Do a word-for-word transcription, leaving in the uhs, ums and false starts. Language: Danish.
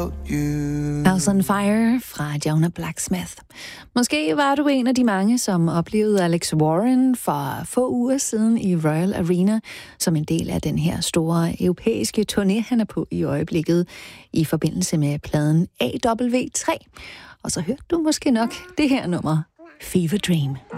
House on Fire fra Jonah Blacksmith. Måske var du en af de mange, som oplevede Alex Warren for få uger siden i Royal Arena, som en del af den her store europæiske turné, han er på i øjeblikket, i forbindelse med pladen A W tre. Og så hørte du måske nok det her nummer, Fever Dream.